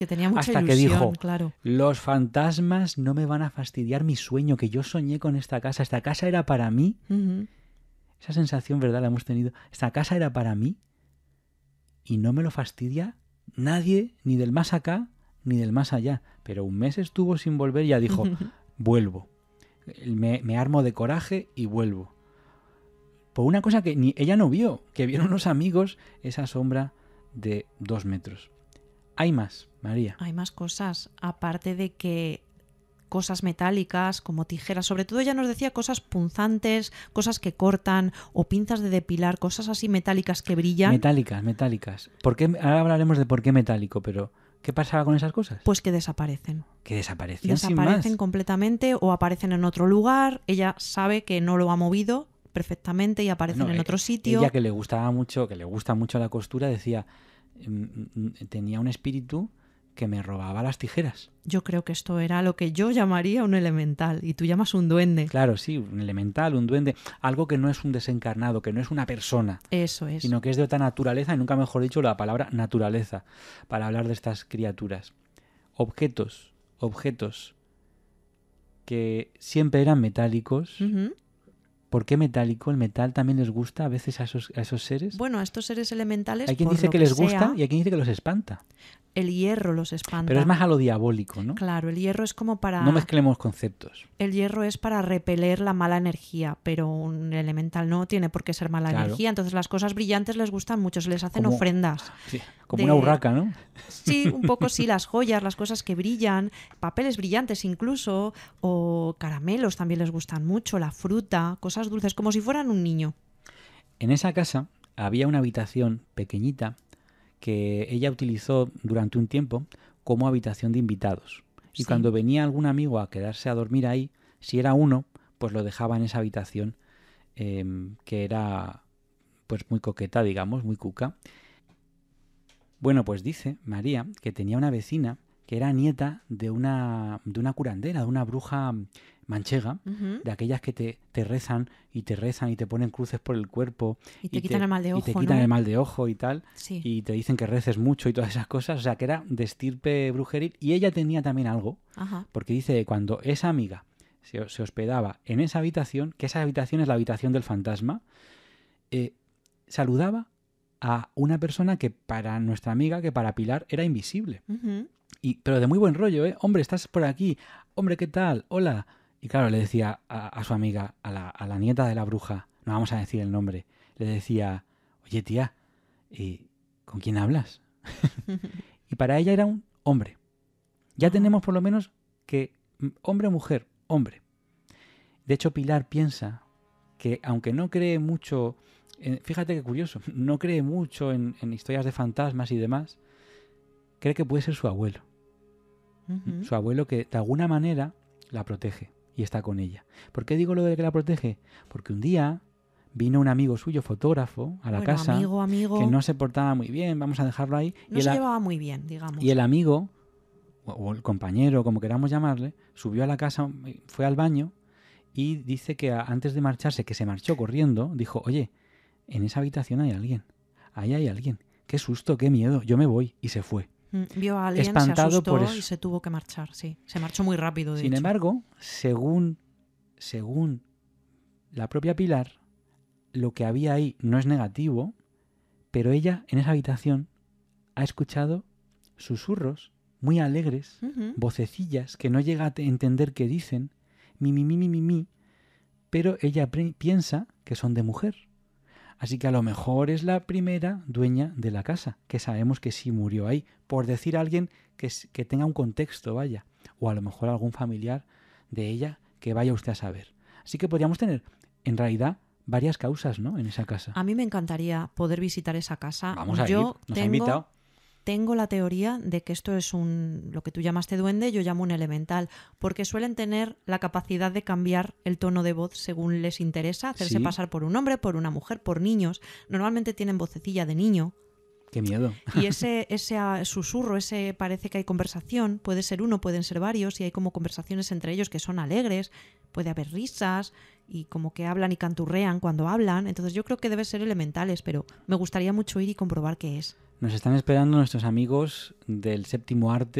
Que tenía mucha Hasta ilusión, que dijo, claro. los fantasmas no me van a fastidiar mi sueño, que yo soñé con esta casa era para mí. Ujú. Esa sensación, ¿verdad? La hemos tenido. Esta casa era para mí y no me lo fastidia nadie, ni del más acá, ni del más allá. Pero un mes estuvo sin volver y ya dijo, vuelvo. Me armo de coraje y vuelvo. Por una cosa que ni ella no vio, que vieron los amigos esa sombra de 2 metros. Hay más, María. Hay más cosas, aparte de que cosas metálicas como tijeras, sobre todo ella nos decía cosas punzantes, cosas que cortan o pinzas de depilar, cosas así metálicas que brillan. Metálicas. ¿Por qué? Ahora hablaremos de por qué metálico, pero ¿qué pasaba con esas cosas? Pues que desaparecen. Que desaparecían sin Desaparecen más. completamente o aparecen en otro lugar. Ella sabe que no lo ha movido perfectamente y aparecen en otro sitio. Ella que le gusta mucho la costura, decía, tenía un espíritu que me robaba las tijeras. Yo creo que esto era lo que yo llamaría un elemental y tú llamas un duende. Claro, sí, un elemental, un duende, algo que no es un desencarnado, que no es una persona. Eso es. Sino que es de otra naturaleza, y nunca mejor dicho la palabra naturaleza, para hablar de estas criaturas. Objetos que siempre eran metálicos. Uh-huh. ¿Por qué metálico? ¿El metal también les gusta a veces a esos seres? Bueno, a estos seres elementales, hay quien por dice lo que les gusta sea, y hay quien dice que los espanta. El hierro los espanta. Pero es más a lo diabólico, ¿no? Claro, el hierro es como para... No mezclemos conceptos. El hierro es para repeler la mala energía, pero un elemental no tiene por qué ser mala energía. Entonces las cosas brillantes les gustan mucho, se les hacen ofrendas. Sí, como una urraca, ¿no? Sí, un poco sí, las joyas, las cosas que brillan, papeles brillantes incluso, o caramelos también les gustan mucho, la fruta, cosas dulces, como si fueran un niño. En esa casa había una habitación pequeñita que ella utilizó durante un tiempo como habitación de invitados. Y cuando venía algún amigo a quedarse a dormir ahí, si era uno, pues lo dejaba en esa habitación que era pues muy coqueta, digamos, muy cuca. Bueno, pues dice María que tenía una vecina que era nieta de una curandera, de una bruja manchega, de aquellas que te rezan y te ponen cruces por el cuerpo y te quitan el mal de ojo, y te quitan ¿no? el mal de ojo y tal, sí. Y te dicen que reces mucho y todas esas cosas, o sea que era de estirpe brujeril. Y ella tenía también algo, porque dice que cuando esa amiga se hospedaba en esa habitación, que esa habitación es la habitación del fantasma, saludaba a una persona que para nuestra amiga, que para Pilar era invisible. Pero de muy buen rollo, ¿eh? Hombre, estás por aquí. Hombre, ¿qué tal? Hola. Y claro, le decía a su amiga, a la nieta de la bruja, no vamos a decir el nombre, le decía, oye tía, ¿con quién hablas? Y para ella era un hombre. Ya tenemos por lo menos que hombre o mujer, hombre. De hecho, Pilar piensa que aunque no cree mucho, fíjate qué curioso, no cree mucho en historias de fantasmas y demás, cree que puede ser su abuelo. Su abuelo que de alguna manera la protege y está con ella. ¿Por qué digo lo de que la protege? Porque un día vino un amigo suyo, fotógrafo, a la casa, amigo, que no se portaba muy bien, vamos a dejarlo ahí. No se llevaba muy bien, digamos. Y el amigo, o el compañero, como queramos llamarle, subió a la casa, fue al baño y dice que antes de marcharse, que se marchó corriendo, dijo, oye, en esa habitación hay alguien, ahí hay alguien. Qué susto, qué miedo, yo me voy. Y se fue. Vio a alguien, espantado se asustó por eso. Y se tuvo que marchar, sí. Se marchó muy rápido, de Sin hecho. embargo, según la propia Pilar, lo que había ahí no es negativo, pero ella en esa habitación ha escuchado susurros muy alegres, vocecillas que no llega a entender qué dicen, mi, pero ella piensa que son de mujer. Así que a lo mejor es la primera dueña de la casa, que sabemos que sí murió ahí, por decir a alguien que tenga un contexto, vaya. O a lo mejor algún familiar de ella que vaya usted a saber. Así que podríamos tener, en realidad, varias causas, ¿no?, en esa casa. A mí me encantaría poder visitar esa casa. Vamos a ir, nos ha invitado. Tengo la teoría de que esto es lo que tú llamaste duende, yo llamo un elemental, porque suelen tener la capacidad de cambiar el tono de voz según les interesa, hacerse pasar por un hombre, por una mujer, por niños. Normalmente tienen vocecilla de niño. ¡Qué miedo! Y ese susurro, parece que hay conversación, puede ser uno, pueden ser varios, y hay como conversaciones entre ellos que son alegres, puede haber risas y como que hablan y canturrean cuando hablan. Entonces yo creo que debe ser elementales, pero me gustaría mucho ir y comprobar qué es. Nos están esperando nuestros amigos del Séptimo Arte